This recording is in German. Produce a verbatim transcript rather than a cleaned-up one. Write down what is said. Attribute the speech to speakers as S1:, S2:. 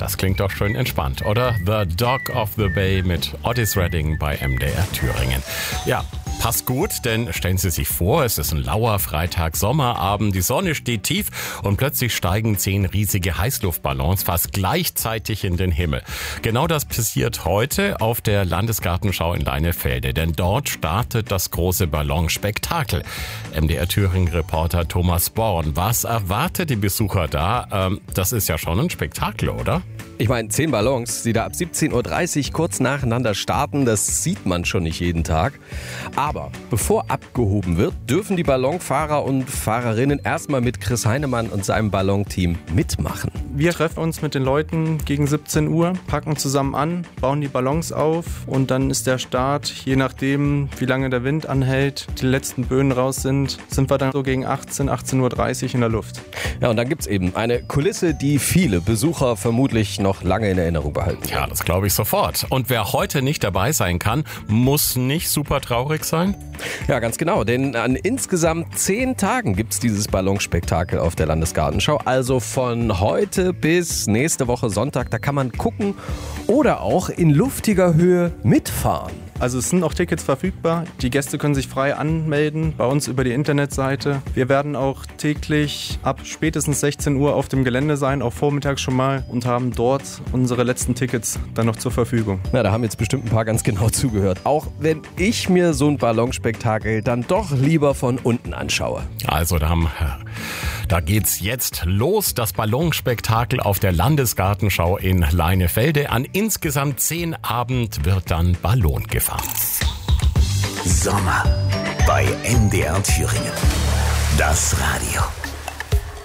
S1: das klingt doch schön entspannt, oder? The Dog of the Bay mit Otis Redding bei M D R Thüringen. Ja, passt gut, denn stellen Sie sich vor, es ist ein lauer Freitag-Sommerabend, die Sonne steht tief und plötzlich steigen zehn riesige Heißluftballons fast gleichzeitig in den Himmel. Genau das passiert heute auf der Landesgartenschau in Leinefelde, denn dort startet das große Ballonspektakel. M D R Thüringen-Reporter Thomas Born, was erwartet die Besucher da? Ähm, das ist ja schon ein Spektakel, oder?
S2: Ich meine, zehn Ballons, die da ab siebzehn Uhr dreißig kurz nacheinander starten, das sieht man schon nicht jeden Tag. Aber bevor abgehoben wird, dürfen die Ballonfahrer und Fahrerinnen erstmal mit Chris Heinemann und seinem Ballonteam mitmachen.
S3: Wir treffen uns mit den Leuten gegen siebzehn Uhr, packen zusammen an, bauen die Ballons auf und dann ist der Start, je nachdem wie lange der Wind anhält, die letzten Böen raus sind, sind wir dann so gegen achtzehn, achtzehn Uhr dreißig in der Luft.
S2: Ja, und dann gibt's eben eine Kulisse, die viele Besucher vermutlich noch lange in Erinnerung behalten.
S1: Ja, das glaube ich sofort. Und wer heute nicht dabei sein kann, muss nicht super traurig sein?
S2: Ja, ganz genau, denn an insgesamt zehn Tagen gibt's dieses Ballonspektakel auf der Landesgartenschau. Also von heute bis nächste Woche Sonntag, da kann man gucken oder auch in luftiger Höhe mitfahren.
S3: Also es sind auch Tickets verfügbar. Die Gäste können sich frei anmelden bei uns über die Internetseite. Wir werden auch täglich ab spätestens sechzehn Uhr auf dem Gelände sein, auch vormittags schon mal, und haben dort unsere letzten Tickets dann noch zur Verfügung.
S2: Na, da haben jetzt bestimmt ein paar ganz genau zugehört. Auch wenn ich mir so ein Ballonspektakel dann doch lieber von unten anschaue.
S1: Also da, haben, da geht's jetzt los. Das Ballonspektakel auf der Landesgartenschau in Leinefelde. An insgesamt zehn Abend wird dann Ballon gefahren.
S4: Sommer bei M D R Thüringen. Das Radio.